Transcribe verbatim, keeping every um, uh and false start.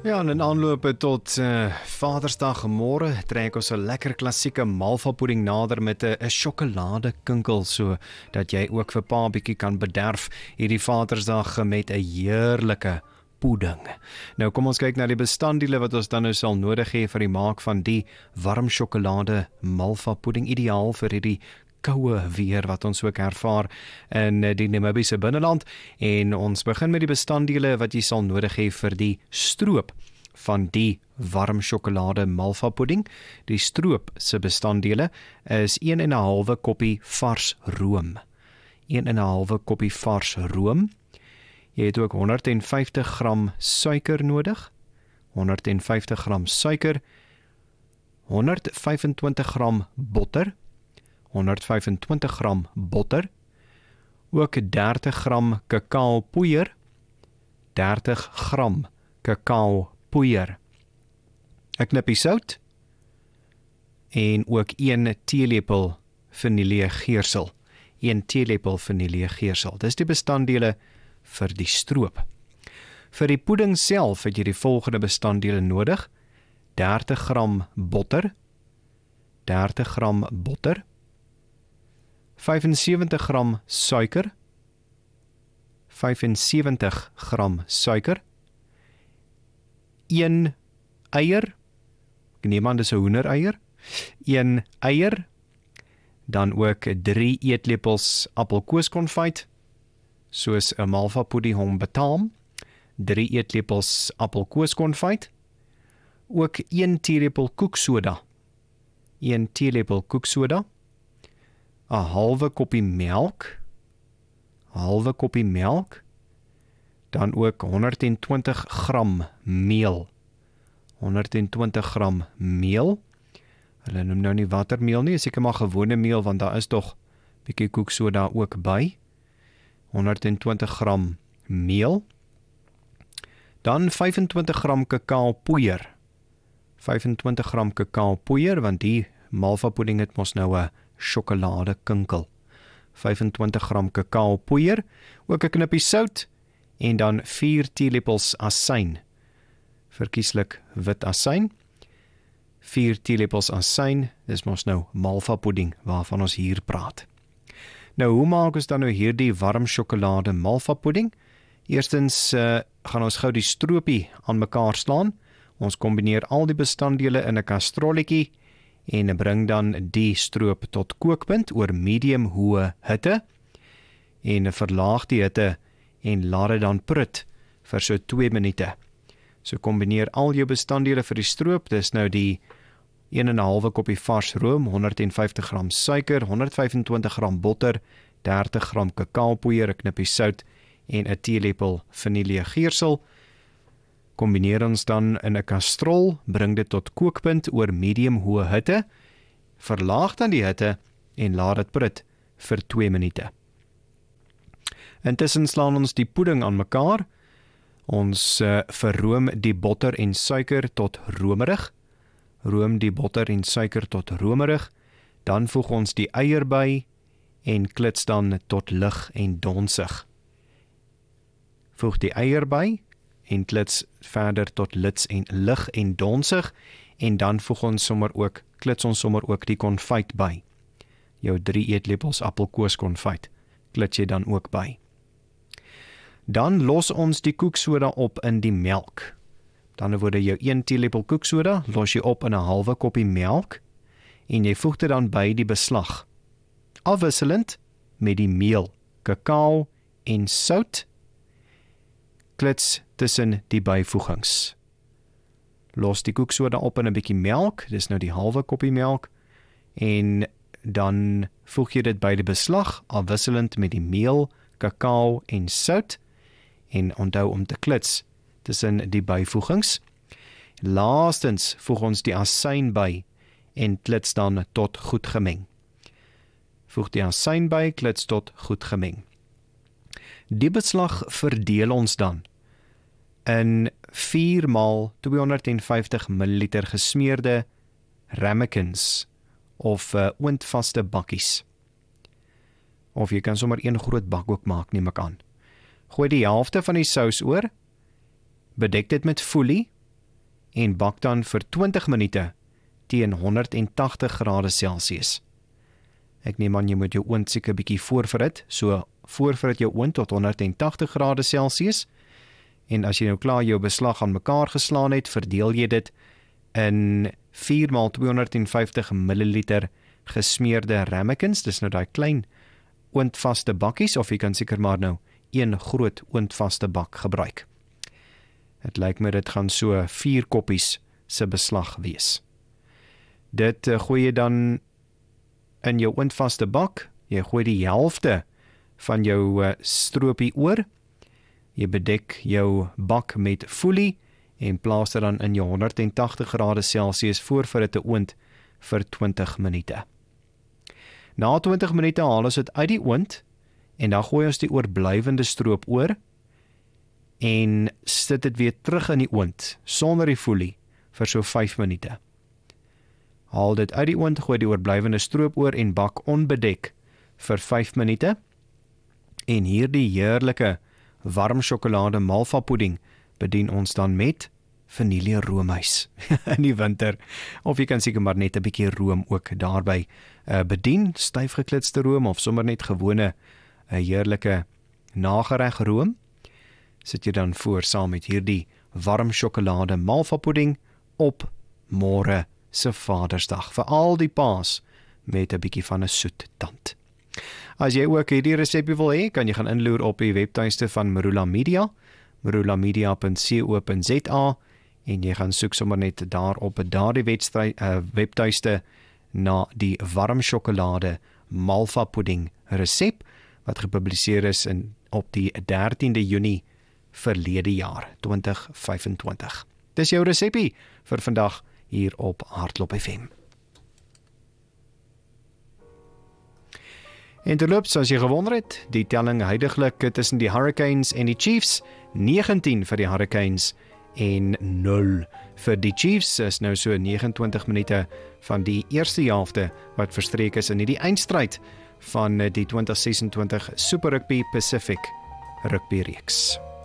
Ja, en in aanloop tot uh, Vadersdag môre trek ons 'n lekker klassieke malva pudding nader met 'n uh, sjokolade kinkel, so dat jy ook vir pa bietjie kan bederf hierdie Vadersdag met 'n heerlike pudding. Nou kom ons kyk na die bestanddele wat ons dan nou sal nodig hê vir die maak van die warm sjokolade malva pudding, ideaal vir hierdie koue weer wat ons ook ervaar in die Namibiese binneland, en ons begin met die bestanddele wat jy sal nodig hê vir die stroop van die warm sjokolade malva pudding. Die stroop se bestanddele is een en 'n halwe koppie vars room. een en 'n halwe koppie vars room. Jy het ook honderd en vyftig gram suiker nodig. honderd en vyftig gram suiker, honderd vyf en twintig gram botter, honderd vyf en twintig gram botter, ook dertig gram kakao poeier, dertig gram kakao poeier, 'n knippie sout en ook een teelepel vanille geursel, een teelepel vanille geursel. Dis die bestanddele vir die stroop. Vir die pudding self het jy die volgende bestanddele nodig: dertig gram botter, dertig gram botter, vyf en sewentig gram suiker, vyf en sewentig gram suiker, een eier, ek neem aan dis 'n hoendereier, een eier, dan ook drie eetlepels appelkoeskonfyt, soos 'n malva pudding hom betaam, drie eetlepels appelkoeskonfyt, ook een teelepel koeksoda, een teelepel koeksoda, 'n halwe koppie melk, halwe koppie melk, dan ook honderd en twintig gram meel, honderd en twintig gram meel, hulle noem nou nie watermeel nie, is seker maar gewone meel, want daar is toch bietjie koeksoda ook by, honderd en twintig gram meel, dan vyf en twintig gram kakao poeier, vyf en twintig gram kakao poeier, want die malva pudding het mos nou 'n sjokolade kinkel, vyf en twintig gram kakao poeier, ook 'n knippie sout, en dan vier teelepels asyn, verkieslik wit asyn, vier teelepels asyn, dis mos nou malva pudding waarvan ons hier praat. Nou, hoe maak ons dan nou hierdie warm sjokolade malva pudding? Eerstens uh, gaan ons gou die stroopie aan mekaar slaan. Ons kombineer al die bestanddele in 'n kastrolletjie en bring dan die stroop tot kookpunt oor medium hoë hitte, en verlaag die hitte en laat dit dan prut vir so twee minute. So kombineer al jou bestanddele vir die stroop, dis nou die een en 'n halwe koppie vars room, honderd en vyftig gram suiker, honderd vyf en twintig gram botter, dertig gram kakaopoeier, 'n knippie sout en 'n teelepel vanille geursel. Kombineer ons dan in 'n kastrol, bring dit tot kookpunt oor medium hoë hitte, verlaag dan die hitte en laat dit prut vir twee minute. Intussen slaan ons die pudding aan mekaar. Ons uh, verroom die botter en suiker tot romerig, room die botter en suiker tot romerig, dan voeg ons die eier by en klits dan tot lig en donsig. Voeg die eier by en klits verder tot lits en lig en donsig, en dan voeg ons sommer ook, klits ons sommer ook die konfyt by. Jou drie eetlepels appelkoeskonfyt klits jy dan ook by. Dan los ons die koeksoda op in die melk. Dan word jou een teelepel koeksoda los jy op in 'n halwe koppie melk, en jy voeg dit dan by die beslag, afwisselend met die meel, kakao en sout, klits tussen die byvoegings. Los die koeksoda op in 'n bietjie melk, dis nou die halwe koppie melk, en dan voeg jy dit by die beslag, afwisselend met die meel, kakao en sout, en onthou om te klits tussen die byvoegings. Laastens voeg ons die asyn by en klits dan tot goed gemeng. Voeg die asyn by, klits tot goed gemeng. Die beslag verdeel ons dan in vier maal tweehonderd en vyftig milliliter gesmeerde ramekins of uh, oondvaste bakkies. Of jy kan sommer een groot bak ook maak, neem ek aan. Gooi die helfte van die sous oor, bedek dit met folie, en bak dan vir twintig minute teen honderd en tagtig grade Celsius. Ek neem aan jy moet jou oond seker bietjie voorfrit, so voorfrit jou oond tot honderd en tagtig grade Celsius, en as jy nou klaar jou beslag aan mekaar geslaan het, verdeel jy dit in vier maal tweehonderd en vyftig milliliter gesmeerde ramekins, dis nou daai klein oondvaste bakkies, of jy kan seker maar nou een groot oondvaste bak gebruik. Het lyk my dit gaan so vier koppies se beslag wees. Dit uh, gooi jy dan in jou oondvaste bak, jy gooi die helfte van jou uh, stroopie oor, jy bedek jou bak met folie en plaas dit dan in jou honderd en tagtig grade Celsius voor vir dit te oond vir twintig minute. Na twintig minute haal ons dit uit die oond en dan gooi ons die oorblywende stroop oor en sit dit weer terug in die oond sonder die folie vir so vyf minute. Haal dit uit die oond, gooi die oorblywende stroop oor en bak onbedek vir vyf minute. En hierdie heerlike warm sjokolade malva pudding bedien ons dan met vanille roomys in die winter, of jy kan seker maar net 'n bietjie room ook daarby uh, bedien, styf geklitste room of sommer net gewone 'n heerlike nagereg room. Sit jy dan voor saam met hierdie warm sjokolade malva pudding op môre se Vadersdag, vir al die paas met 'n bietjie van 'n soet tand. As jy ook hierdie resepie wil hê, kan jy gaan inloer op die webtuiste van Marula Media, marula media punt co punt za, en jy gaan soek sommer net daar op daardie uh, webtuiste na die warm sjokolade malva pudding resep, wat gepubliseer is in, op die dertiende Junie verlede jaar, twintig vyfentwintig. Dis jou resepie vir vandag hier op Hardloop F M. En terloops, as jy gewonder het, die telling huidiglik tussen die Hurricanes en die Chiefs, negentien vir die Hurricanes en nul vir die Chiefs, is nou so negenentwintig minute van die eerste helfte wat verstreek is in die eindstryd van die twintig sesentwintig Super Rugby Pacific Rugby reeks.